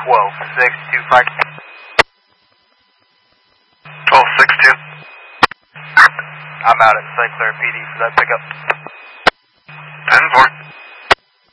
12-6-2-5. 12-6-2. I'm out at St. Clair PD for that pickup. 10-4.